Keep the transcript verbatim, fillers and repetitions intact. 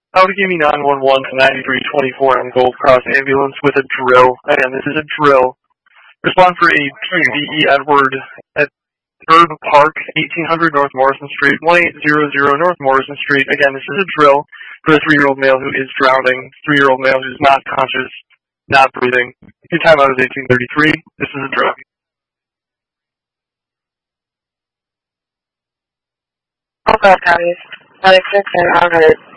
Allegheny nine one one to ninety-three twenty-four on Gold Cross Ambulance with a drill. Again, this is a drill. Respond for a P V E Edward at Herb Park, eighteen hundred North Morrison Street, one eight zero zero North Morrison Street. Again, this is a drill for a three-year-old male who is drowning, three-year-old male who is not conscious, not breathing. Your timeout is eighteen thirty-three. This is a drill. All five counties, one six and one hundred.